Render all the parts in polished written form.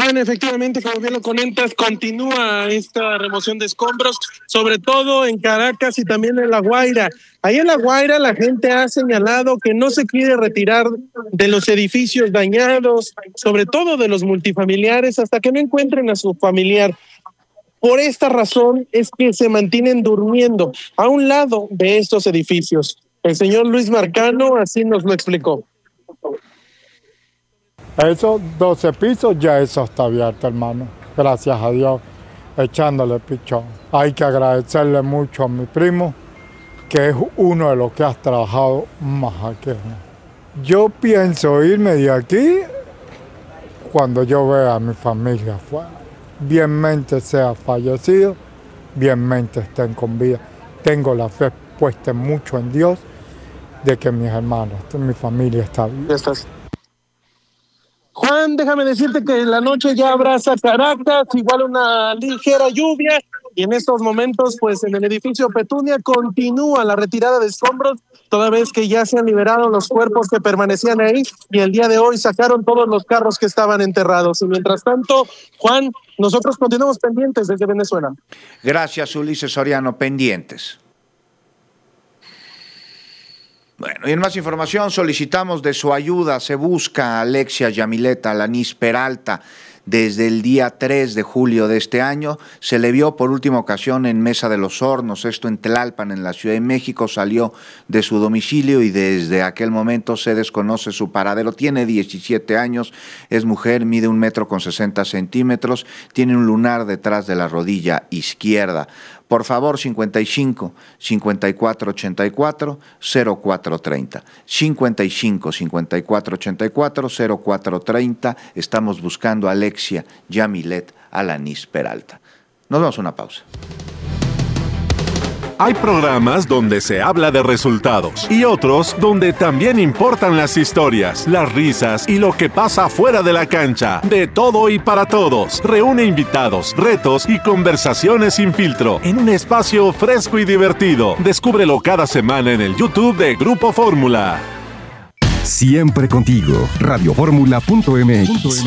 Juan, efectivamente, como bien lo comentas, continúa esta remoción de escombros, sobre todo en Caracas y también en La Guaira. Ahí en La Guaira la gente ha señalado que no se quiere retirar de los edificios dañados, sobre todo de los multifamiliares, hasta que no encuentren a su familiar. Por esta razón es que se mantienen durmiendo a un lado de estos edificios. El señor Luis Marcano así nos lo explicó. Esos 12 pisos ya eso está abierto, hermano. Gracias a Dios, echándole pichón. Hay que agradecerle mucho a mi primo, que es uno de los que has trabajado más aquí. Yo pienso irme de aquí cuando yo vea a mi familia afuera. Bienmente sea fallecido, bienmente estén con vida. Tengo la fe puesta mucho en Dios de que mis hermanos, mi familia está bien. Ya estás. Juan, déjame decirte que en la noche ya abraza Caracas, igual una ligera lluvia, y en estos momentos, pues en el edificio Petunia continúa la retirada de escombros, toda vez que ya se han liberado los cuerpos que permanecían ahí, y el día de hoy sacaron todos los carros que estaban enterrados. Y mientras tanto, Juan, nosotros continuamos pendientes desde Venezuela. Gracias, Ulises Soriano, pendientes. Bueno, y en más información solicitamos de su ayuda. Se busca a Alexia Yamilet Alanis Peralta. Desde el día 3 de julio de este año se le vio por última ocasión en Mesa de los Hornos, esto en Tlalpan, en la Ciudad de México. Salió de su domicilio y desde aquel momento se desconoce su paradero. Tiene 17 años, es mujer, mide 1,60 m, tiene un lunar detrás de la rodilla izquierda. Por favor, 55 54 84 0430. 55 54 84 0430. Estamos buscando a Alexia Yamilet Alanis Peralta. Nos vamos a una pausa. Hay programas donde se habla de resultados y otros donde también importan las historias, las risas y lo que pasa fuera de la cancha. De todo y para todos. Reúne invitados, retos y conversaciones sin filtro en un espacio fresco y divertido. Descúbrelo cada semana en el YouTube de Grupo Fórmula. Siempre contigo. Radioformula.mx.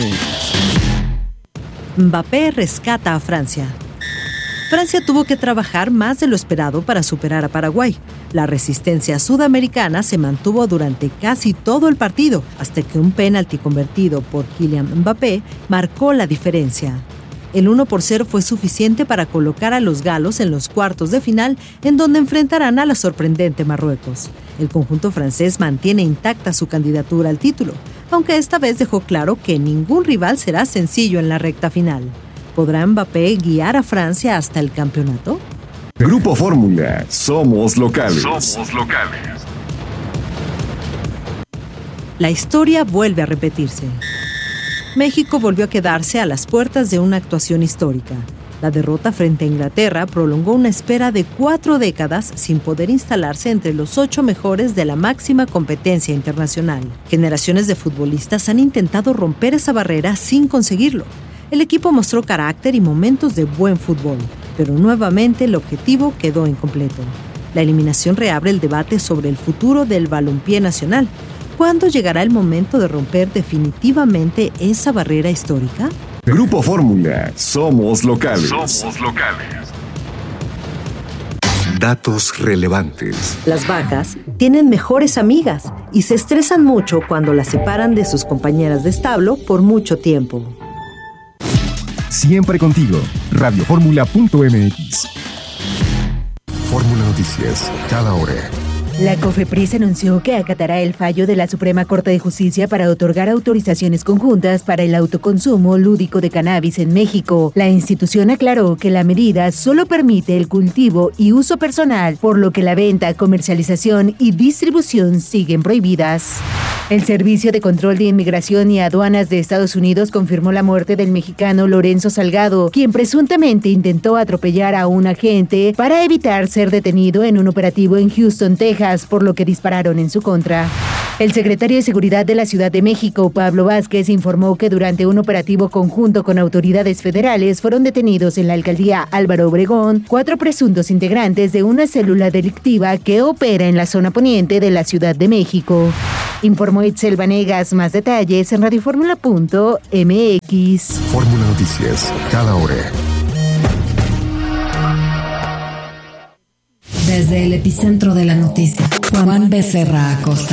Mbappé rescata a Francia. Francia tuvo que trabajar más de lo esperado para superar a Paraguay. La resistencia sudamericana se mantuvo durante casi todo el partido, hasta que un penalti convertido por Kylian Mbappé marcó la diferencia. El 1-0 fue suficiente para colocar a los galos en los cuartos de final, en donde enfrentarán a la sorprendente Marruecos. El conjunto francés mantiene intacta su candidatura al título, aunque esta vez dejó claro que ningún rival será sencillo en la recta final. ¿Podrá Mbappé guiar a Francia hasta el campeonato? Grupo Fórmula, somos locales. Somos locales. La historia vuelve a repetirse. México volvió a quedarse a las puertas de una actuación histórica. La derrota frente a Inglaterra prolongó una espera de 4 décadas sin poder instalarse entre los 8 mejores de la máxima competencia internacional. Generaciones de futbolistas han intentado romper esa barrera sin conseguirlo. El equipo mostró carácter y momentos de buen fútbol, pero nuevamente el objetivo quedó incompleto. La eliminación reabre el debate sobre el futuro del balompié nacional. ¿Cuándo llegará el momento de romper definitivamente esa barrera histórica? Grupo Fórmula, somos locales. Somos locales. Datos relevantes. Las vacas tienen mejores amigas y se estresan mucho cuando las separan de sus compañeras de establo por mucho tiempo. Siempre contigo. Radioformula.mx. Fórmula Noticias, cada hora. La COFEPRIS anunció que acatará el fallo de la Suprema Corte de Justicia para otorgar autorizaciones conjuntas para el autoconsumo lúdico de cannabis en México. La institución aclaró que la medida solo permite el cultivo y uso personal, por lo que la venta, comercialización y distribución siguen prohibidas. El Servicio de Control de Inmigración y Aduanas de Estados Unidos confirmó la muerte del mexicano Lorenzo Salgado, quien presuntamente intentó atropellar a un agente para evitar ser detenido en un operativo en Houston, Texas, por lo que dispararon en su contra. El secretario de Seguridad de la Ciudad de México, Pablo Vázquez, informó que durante un operativo conjunto con autoridades federales fueron detenidos en la alcaldía Álvaro Obregón 4 presuntos integrantes de una célula delictiva que opera en la zona poniente de la Ciudad de México. Informó Itzel Vanegas. Más detalles en radioformula.mx. Fórmula Noticias, cada hora. Desde el epicentro de la noticia, Juan Becerra Acosta.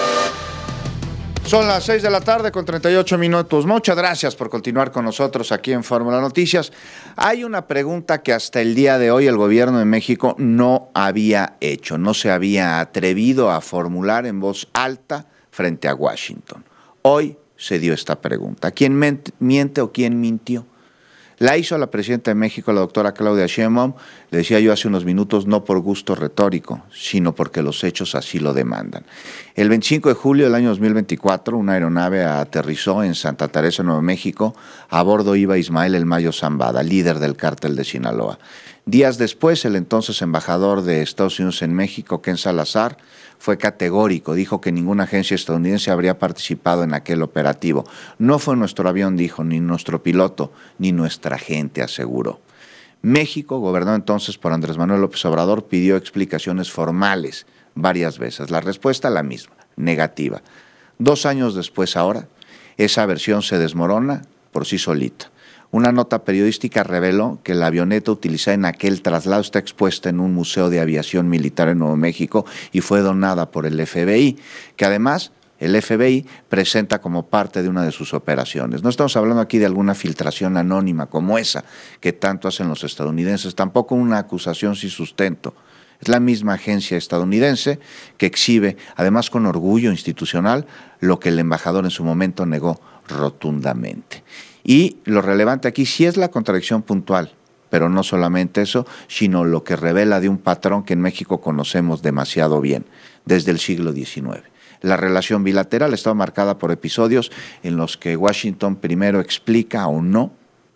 Son las 6 de la tarde con 38 minutos. Muchas gracias por continuar con nosotros aquí en Fórmula Noticias. Hay una pregunta que hasta el día de hoy el gobierno de México no había hecho, no se había atrevido a formular en voz alta frente a Washington. Hoy se dio esta pregunta. ¿Quién miente o quién mintió? La hizo la presidenta de México, la doctora Claudia Sheinbaum, le decía yo hace unos minutos, no por gusto retórico, sino porque los hechos así lo demandan. El 25 de julio del año 2024, una aeronave aterrizó en Santa Teresa, Nuevo México. A bordo iba Ismael El Mayo Zambada, líder del cártel de Sinaloa. Días después, el entonces embajador de Estados Unidos en México, Ken Salazar, fue categórico, dijo que ninguna agencia estadounidense habría participado en aquel operativo. No fue nuestro avión, dijo, ni nuestro piloto, ni nuestra gente, aseguró. México, gobernado entonces por Andrés Manuel López Obrador, pidió explicaciones formales varias veces. La respuesta la misma, negativa. 2 años después ahora, esa versión se desmorona por sí solita. Una nota periodística reveló que la avioneta utilizada en aquel traslado está expuesta en un museo de aviación militar en Nuevo México y fue donada por el FBI, que además el FBI presenta como parte de una de sus operaciones. No estamos hablando aquí de alguna filtración anónima como esa que tanto hacen los estadounidenses, tampoco una acusación sin sustento. Es la misma agencia estadounidense que exhibe, además con orgullo institucional, lo que el embajador en su momento negó rotundamente. Y lo relevante aquí sí es la contradicción puntual, pero no solamente eso, sino lo que revela de un patrón que en México conocemos demasiado bien, desde el siglo XIX. La relación bilateral estaba marcada por episodios en los que Washington primero explica o no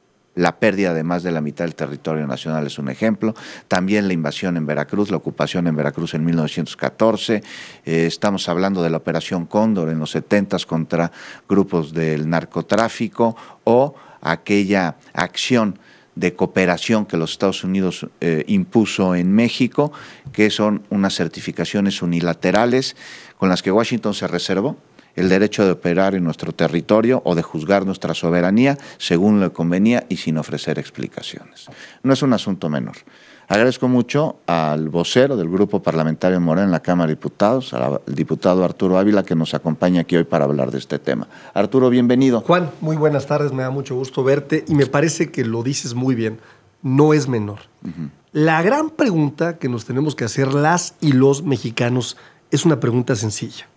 la pérdida de más de la mitad del territorio nacional, es un ejemplo. También la invasión en Veracruz, la ocupación en Veracruz en 1914. Estamos hablando de la Operación Cóndor en los 70s contra grupos del narcotráfico o aquella acción de cooperación que los Estados Unidos impuso en México, que son unas certificaciones unilaterales con las que Washington se reservó el derecho de operar en nuestro territorio o de juzgar nuestra soberanía según le convenía y sin ofrecer explicaciones. No es un asunto menor. Agradezco mucho al vocero del Grupo Parlamentario Morena en la Cámara de Diputados, al diputado Arturo Ávila, que nos acompaña aquí hoy para hablar de este tema. Arturo, bienvenido. Juan, muy buenas tardes, me da mucho gusto verte y me parece que lo dices muy bien, no es menor. La gran pregunta que nos tenemos que hacer las y los mexicanos es una pregunta sencilla.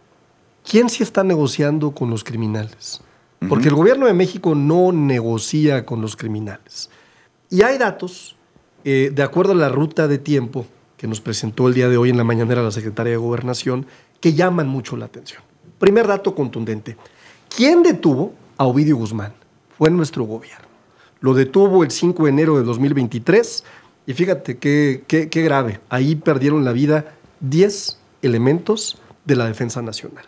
¿Quién sí está negociando con los criminales? Porque el gobierno de México no negocia con los criminales. Y hay datos, de acuerdo a la ruta de tiempo que nos presentó el día de hoy en la mañanera la secretaria de Gobernación, que llaman mucho la atención. Primer dato contundente. ¿Quién detuvo a Ovidio Guzmán? Fue nuestro gobierno. Lo detuvo el 5 de enero de 2023 y fíjate qué grave. Ahí perdieron la vida 10 elementos de la Defensa Nacional.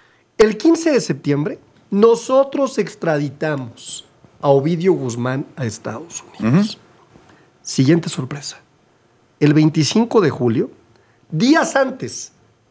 El 15 de septiembre, nosotros extraditamos a Ovidio Guzmán a Estados Unidos. Siguiente sorpresa. El 25 de julio, días antes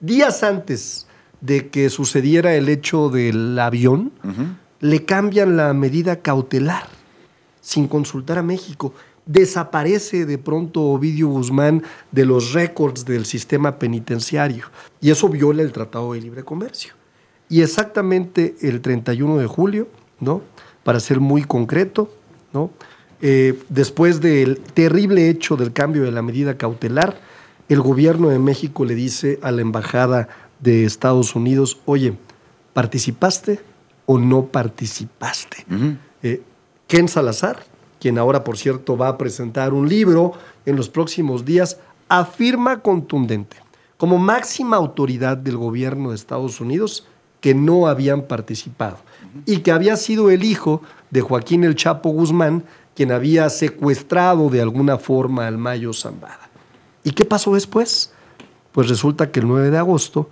de que sucediera el hecho del avión, le cambian la medida cautelar sin consultar a México. Desaparece de pronto Ovidio Guzmán de los récords del sistema penitenciario y eso viola el Tratado de Libre Comercio. Y exactamente el 31 de julio, ¿no? Para ser muy concreto, ¿no? Después del terrible hecho del cambio de la medida cautelar, el gobierno de México le dice a la embajada de Estados Unidos, oye, ¿participaste o no participaste? Ken Salazar, quien ahora, por cierto, va a presentar un libro en los próximos días, afirma contundente, como máxima autoridad del gobierno de Estados Unidos, que no habían participado y que había sido el hijo de Joaquín El Chapo Guzmán quien había secuestrado de alguna forma al Mayo Zambada. ¿Y qué pasó después? Pues resulta que el 9 de agosto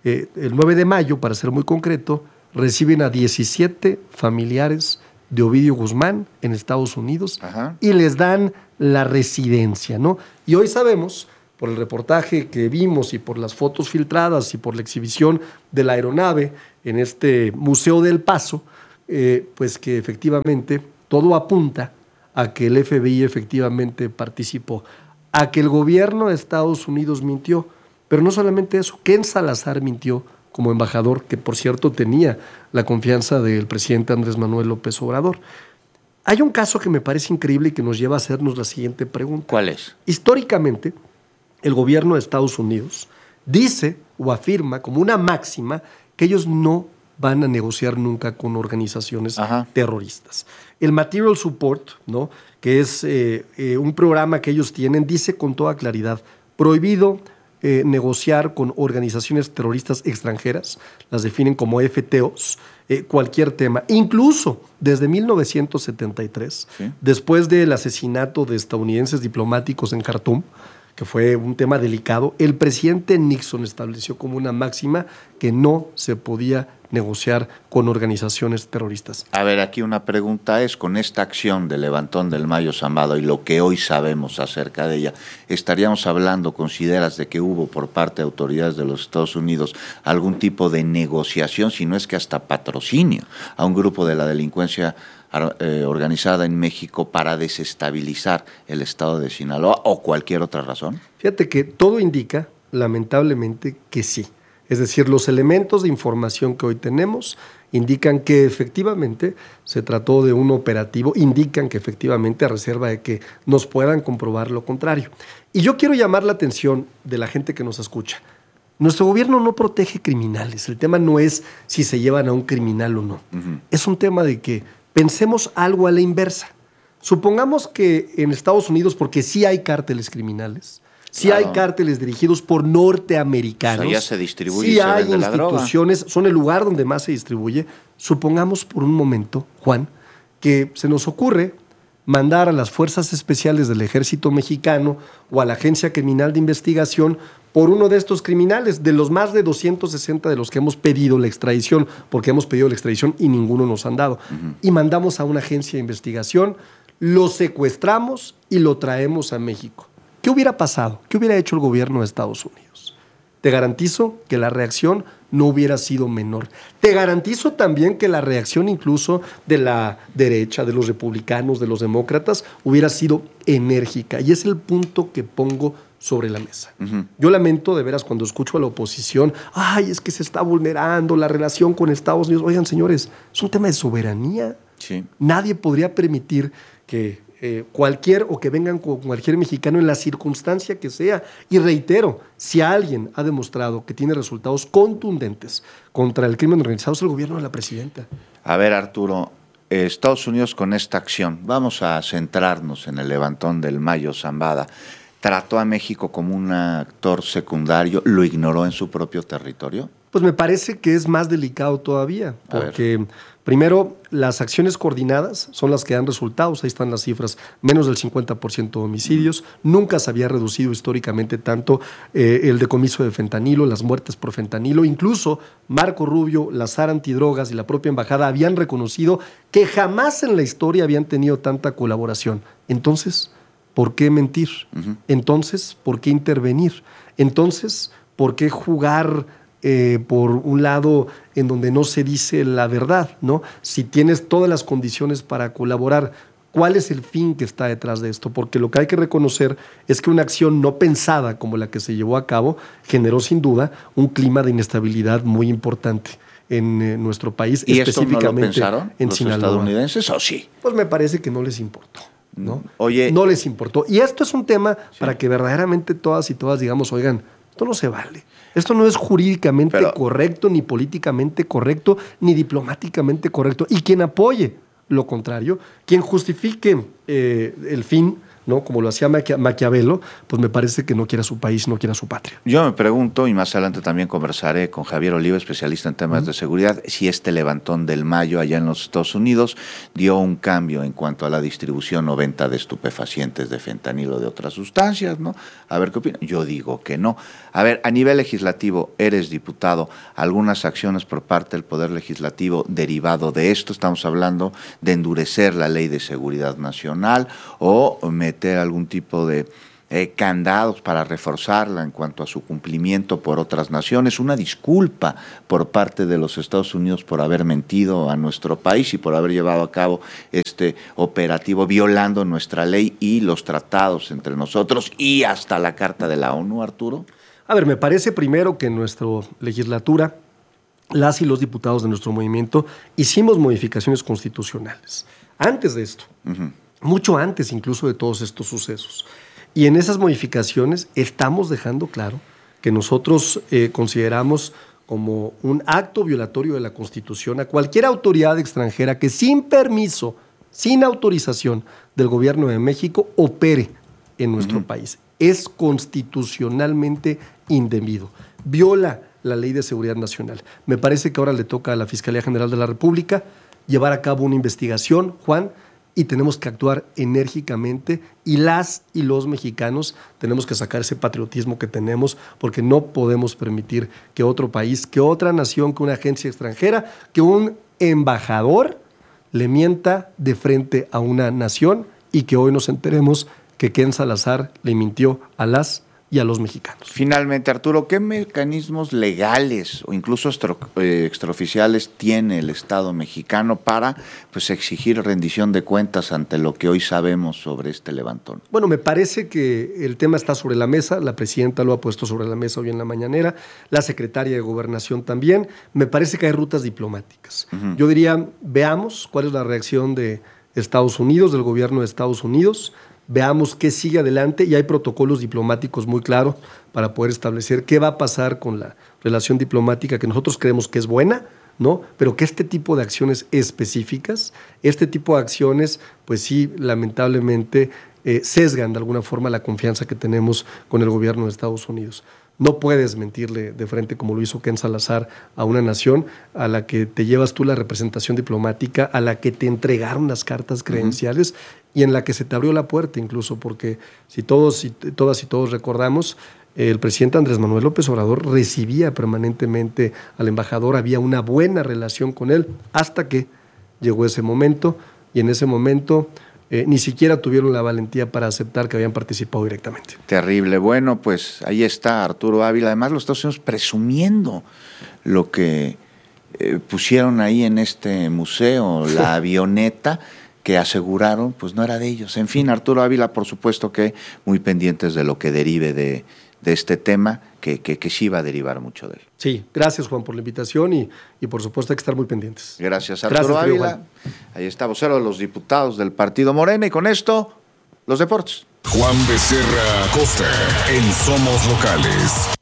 el 9 de mayo, para ser muy concreto, reciben a 17 familiares de Ovidio Guzmán en Estados Unidos. Ajá. Y les dan la residencia, ¿no? Y hoy sabemos, por el reportaje que vimos y por las fotos filtradas y por la exhibición de la aeronave en este Museo del Paso, pues que efectivamente todo apunta a que el FBI efectivamente participó, a que el gobierno de Estados Unidos mintió. Pero no solamente eso, Ken Salazar mintió como embajador, que por cierto tenía la confianza del presidente Andrés Manuel López Obrador. Hay un caso que me parece increíble y que nos lleva a hacernos la siguiente pregunta. ¿Cuál es? Históricamente, el gobierno de Estados Unidos dice o afirma como una máxima que ellos no van a negociar nunca con organizaciones terroristas. El Material Support, ¿no?, que es un programa que ellos tienen, dice con toda claridad, prohibido negociar con organizaciones terroristas extranjeras, las definen como FTOs, cualquier tema. Incluso desde 1973, ¿sí?, después del asesinato de estadounidenses diplomáticos en Khartoum, que fue un tema delicado, el presidente Nixon estableció como una máxima que no se podía negociar con organizaciones terroristas. A ver, aquí una pregunta es, con esta acción del levantón del Mayo Zambada y lo que hoy sabemos acerca de ella, ¿estaríamos hablando, consideras, de que hubo por parte de autoridades de los Estados Unidos algún tipo de negociación, si no es que hasta patrocinio, a un grupo de la delincuencia organizada en México para desestabilizar el estado de Sinaloa o cualquier otra razón? Fíjate que todo indica, lamentablemente, que sí. Es decir, los elementos de información que hoy tenemos indican que efectivamente se trató de un operativo, indican que efectivamente, a reserva de que nos puedan comprobar lo contrario. Y yo quiero llamar la atención de la gente que nos escucha. Nuestro gobierno no protege criminales. El tema no es si se llevan a un criminal o no. Es un tema de que pensemos algo a la inversa. Supongamos que en Estados Unidos, porque sí hay cárteles criminales, sí hay cárteles dirigidos por norteamericanos, o sea, ya se distribuye, sí se hay vende instituciones, son el lugar donde más se distribuye. Supongamos por un momento, Juan, que se nos ocurre mandar a las fuerzas especiales del Ejército Mexicano o a la Agencia Criminal de Investigación por uno de estos criminales, de los más de 260 de los que hemos pedido la extradición, porque hemos pedido la extradición y ninguno nos han dado. Y mandamos a una agencia de investigación, lo secuestramos y lo traemos a México. ¿Qué hubiera pasado? ¿Qué hubiera hecho el gobierno de Estados Unidos? Te garantizo que la reacción no hubiera sido menor. Te garantizo también que la reacción incluso de la derecha, de los republicanos, de los demócratas, hubiera sido enérgica. Y es el punto que pongo sobre la mesa. Yo lamento de veras cuando escucho a la oposición, ay, es que se está vulnerando la relación con Estados Unidos. Oigan, señores, es un tema de soberanía. Sí. Nadie podría permitir que cualquier o que vengan con cualquier mexicano en la circunstancia que sea. Y reitero, si alguien ha demostrado que tiene resultados contundentes contra el crimen organizado es el gobierno de la presidenta. A ver, Arturo, Estados Unidos con esta acción, vamos a centrarnos en el levantón del Mayo Zambada. ¿Trató a México como un actor secundario? ¿Lo ignoró en su propio territorio? Pues me parece que es más delicado todavía, porque primero las acciones coordinadas son las que dan resultados, ahí están las cifras, menos del 50% de homicidios, nunca se había reducido históricamente tanto el decomiso de fentanilo, las muertes por fentanilo, incluso Marco Rubio, la SAR Antidrogas y la propia embajada habían reconocido que jamás en la historia habían tenido tanta colaboración. Entonces, ¿por qué mentir? Entonces, ¿por qué intervenir? Entonces, ¿por qué jugar por un lado en donde no se dice la verdad, ¿no? Si tienes todas las condiciones para colaborar, ¿cuál es el fin que está detrás de esto? Porque lo que hay que reconocer es que una acción no pensada como la que se llevó a cabo generó sin duda un clima de inestabilidad muy importante en nuestro país, ¿Y específicamente esto no lo pensaron en los Sinaloa. estadounidenses o sí? Pues me parece que no les importó. ¿No? Oye, no les importó. Y esto es un tema para que verdaderamente todas y todas digamos, oigan, esto no se vale. Esto no es jurídicamente correcto, ni políticamente correcto, ni diplomáticamente correcto. Y quien apoye lo contrario, quien justifique el fin ¿no? Como lo hacía Maquiavelo, pues me parece que no quiere a su país, no quiere a su patria. Yo me pregunto, y más adelante también conversaré con Javier Oliva, especialista en temas de seguridad, si este levantón del mayo allá en los Estados Unidos dio un cambio en cuanto a la distribución o venta de estupefacientes, de fentanilo, de otras sustancias, ¿no? A ver qué opinan. Yo digo que no. A ver, a nivel legislativo, eres diputado, algunas acciones por parte del Poder Legislativo derivado de esto, estamos hablando de endurecer la ley de seguridad nacional o meter algún tipo de candados para reforzarla en cuanto a su cumplimiento por otras naciones, una disculpa por parte de los Estados Unidos por haber mentido a nuestro país y por haber llevado a cabo este operativo violando nuestra ley y los tratados entre nosotros y hasta la Carta de la ONU, Arturo. A ver, me parece primero que en nuestra legislatura, las y los diputados de nuestro movimiento hicimos modificaciones constitucionales. Antes de esto, mucho antes incluso de todos estos sucesos. Y en esas modificaciones estamos dejando claro que nosotros consideramos como un acto violatorio de la Constitución a cualquier autoridad extranjera que sin permiso, sin autorización del gobierno de México opere en nuestro país. Es constitucionalmente indebido. Viola la Ley de Seguridad Nacional. Me parece que ahora le toca a la Fiscalía General de la República llevar a cabo una investigación, Juan, y tenemos que actuar enérgicamente y las y los mexicanos tenemos que sacar ese patriotismo que tenemos porque no podemos permitir que otro país, que otra nación, que una agencia extranjera, que un embajador le mienta de frente a una nación y que hoy nos enteremos que Ken Salazar le mintió a las y a los mexicanos. Finalmente, Arturo, ¿qué mecanismos legales o incluso extraoficiales tiene el Estado mexicano para exigir rendición de cuentas ante lo que hoy sabemos sobre este levantón? Bueno, me parece que el tema está sobre la mesa, la presidenta lo ha puesto sobre la mesa hoy en la mañanera, la secretaria de Gobernación también. Me parece que hay rutas diplomáticas. Yo diría, veamos cuál es la reacción de Estados Unidos, del gobierno de Estados Unidos, veamos qué sigue adelante y hay protocolos diplomáticos muy claros para poder establecer qué va a pasar con la relación diplomática que nosotros creemos que es buena, ¿no? Pero que este tipo de acciones específicas, este tipo de acciones, pues sí, lamentablemente sesgan de alguna forma la confianza que tenemos con el gobierno de Estados Unidos. No puedes mentirle de frente como lo hizo Ken Salazar a una nación a la que te llevas tú la representación diplomática, a la que te entregaron las cartas credenciales y en la que se te abrió la puerta incluso, porque si todas y todos recordamos, el presidente Andrés Manuel López Obrador recibía permanentemente al embajador, había una buena relación con él hasta que llegó ese momento y en ese momento ni siquiera tuvieron la valentía para aceptar que habían participado directamente. Terrible. Bueno, pues ahí está Arturo Ávila. Además, los Estados Unidos presumiendo lo que pusieron ahí en este museo, la avioneta que aseguraron, pues no era de ellos. En fin, Arturo Ávila, por supuesto que muy pendientes de lo que derive de este tema, que sí va a derivar mucho de él. Sí, gracias Juan por la invitación y por supuesto hay que estar muy pendientes. Gracias Arturo Ávila. Ahí está, vocero de los diputados del Partido Morena y con esto, los deportes. Juan Becerra Costa en Somos Locales.